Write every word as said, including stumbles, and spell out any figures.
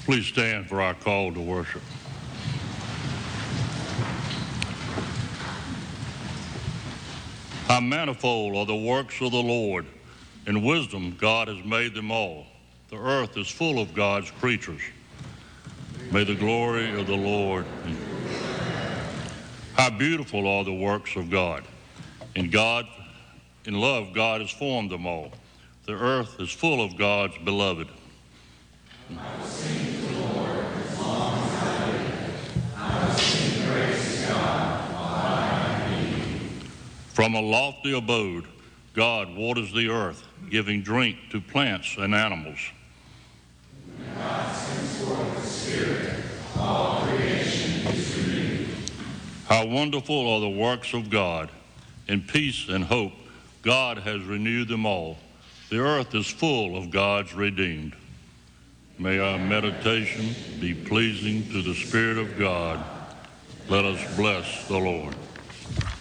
Please stand for our call to worship. How manifold are the works of the Lord. In wisdom God has made them all. The earth is full of God's creatures. May the glory of the Lord. How beautiful are the works of God. In God, in love, God has formed them all. The earth is full of God's beloved. I will sing to the Lord as long as I live. I will sing praise to God while I am breathing. From a lofty abode, God waters the earth, giving drink to plants and animals. When God sends forth the Spirit, all creation is renewed. How wonderful are the works of God. In peace and hope, God has renewed them all. The earth is full of God's redeemed. May our meditation be pleasing to the Spirit of God. Let us bless the Lord.